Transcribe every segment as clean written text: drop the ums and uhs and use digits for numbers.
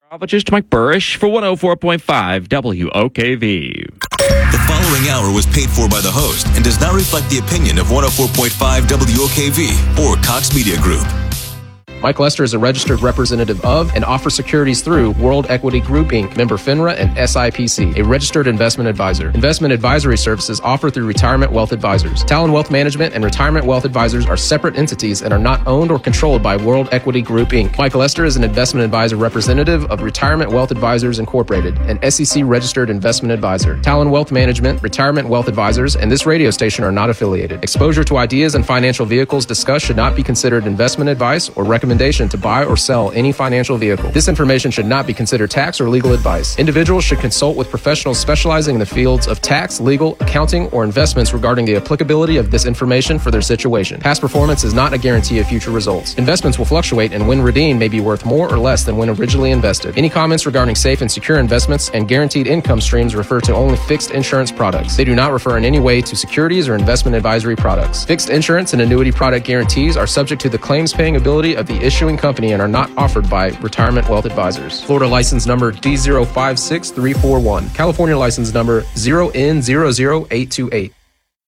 Meteorologist Mike Burrish for 104.5 WOKV. The following hour was paid for by the host and does not reflect the opinion of 104.5 WOKV or Cox Media Group. Mike Lester is a registered representative of and offers securities through World Equity Group, Inc., member FINRA and SIPC, a registered investment advisor. Investment advisory services offered through Retirement Wealth Advisors. Talon Wealth Management and Retirement Wealth Advisors are separate entities and are not owned or controlled by World Equity Group, Inc. Mike Lester is an investment advisor representative of Retirement Wealth Advisors Incorporated, an SEC-registered investment advisor. Talon Wealth Management, Retirement Wealth Advisors, and this radio station are not affiliated. Exposure to ideas and financial vehicles discussed should not be considered investment advice or recommendation to buy or sell any financial vehicle. This information should not be considered tax or legal advice. Individuals should consult with professionals specializing in the fields of tax, legal, accounting, or investments regarding the applicability of this information for their situation. Past performance is not a guarantee of future results. Investments will fluctuate and when redeemed may be worth more or less than when originally invested. Any comments regarding safe and secure investments and guaranteed income streams refer to only fixed insurance products. They do not refer in any way to securities or investment advisory products. Fixed insurance and annuity product guarantees are subject to the claims paying ability of the issuing company and are not offered by Retirement Wealth Advisors. Florida license number D056341. California license number 0N00828.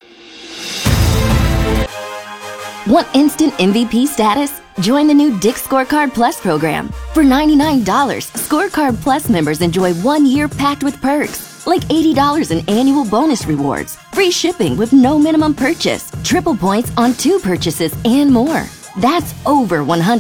Want instant MVP status? Join the new Dick's Scorecard Plus program. For $99, Scorecard Plus members enjoy 1 year packed with perks, like $80 in annual bonus rewards, free shipping with no minimum purchase, triple points on 2 purchases, and more. That's over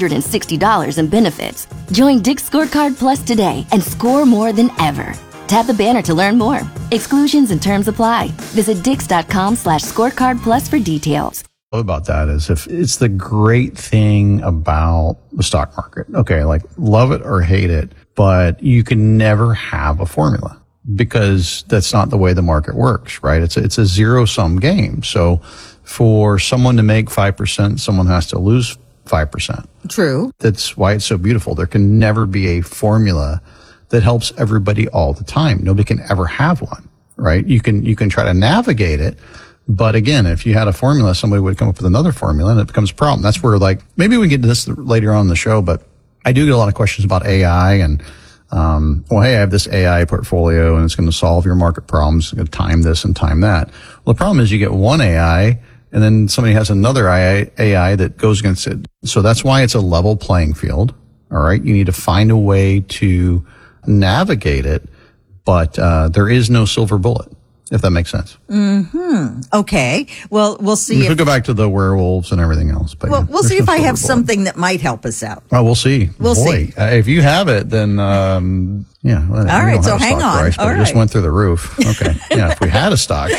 $160 in benefits. Join Dick's Scorecard Plus today and score more than ever. Tap the banner to learn more. Exclusions and terms apply. Visit dix.com/scorecard plus for details. About that is if it's the great thing about the stock market. Okay, like love it or hate it, but you can never have a formula because that's not the way the market works, right? It's a zero-sum game. So for someone to make 5%, someone has to lose 5%. True. That's why it's so beautiful. There can never be a formula that helps everybody all the time. Nobody can ever have one, right? You can try to navigate it. But again, if you had a formula, somebody would come up with another formula and it becomes a problem. That's where maybe we can get to this later on in the show, but I do get a lot of questions about AI and, well, hey, I have this AI portfolio and it's going to solve your market problems. It's going to time this and time that. Well, the problem is you get one AI and then somebody has another AI that goes against it. So that's why it's a level playing field. All right. You need to find a way to navigate it, but, there is no silver bullet, if that makes sense. Mm-hmm. Okay. Well, we'll see. We'll go back to the werewolves and everything else. But well, yeah, we'll see if I have something that might help us out. Oh, we'll see. We'll see. If you have it, then, yeah. Well, all right. So hang on. Price, but all it right. just went through the roof. Okay. Yeah. If we had a stock.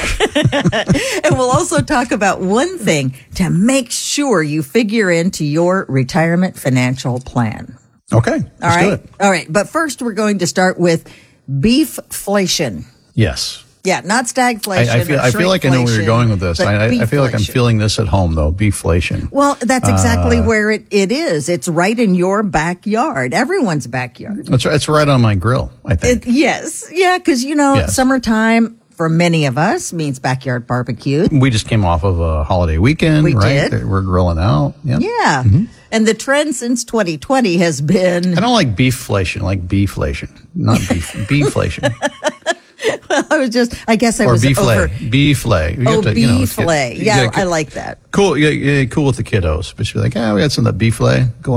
And we'll also talk about one thing to make sure you figure into your retirement financial plan. Okay. All right. All right. But first, we're going to start with beeflation. Yes. Yeah, not stagflation. I feel like I know where you're going with this. I feel like I'm feeling this at home, though. Beeflation. Well, that's exactly where it is. It's right in your backyard, everyone's backyard. It's right on my grill, I think. Yes. Yeah, because, summertime for many of us means backyard barbecue. We just came off of a holiday weekend, right? Did. We're grilling out. Yep. Yeah. Mm-hmm. And the trend since 2020 has been... I don't like beefflation, I like beeflation, not beef, beeflation. Well, I guess I was over. Beeflay. Beeflay. Yeah, I like that. Cool. Yeah, cool with the kiddos. But she'd be like, we had some of that beeflay going